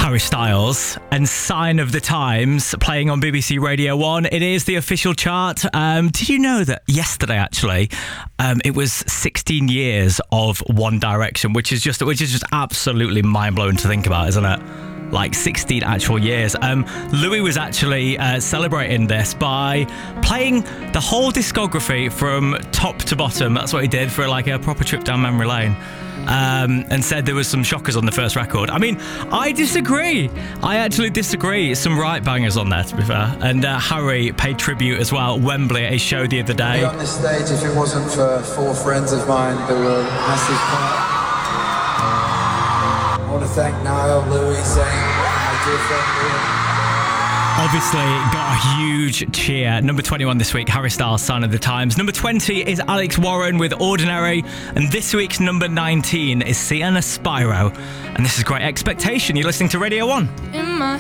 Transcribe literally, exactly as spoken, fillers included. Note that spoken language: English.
Harry Styles and Sign of the Times playing on B B C Radio one. It is the official chart. Um, did you know that yesterday, actually, um, it was sixteen years of One Direction, which is just which is just absolutely mind-blowing to think about, isn't it? Like sixteen actual years. Um, Louis was actually uh, celebrating this by playing the whole discography from top to bottom. That's what he did for like a proper trip down memory lane. Um, and said there was some shockers on the first record. I mean, I disagree. I actually disagree. Some right bangers on there, to be fair. And uh, Harry paid tribute as well at Wembley at his show the other day. Be on this stage if it wasn't for four friends of mine that were massive part. I want to thank Niall, Louis, Zane, my dear friend Liam. Obviously got a huge cheer. Number twenty-one this week, Harry Styles, Sign of the Times. Number twenty is Alex Warren with Ordinary. And this week's number nineteen is Sienna Spyro. And this is Great Expectation. You're listening to Radio one. In my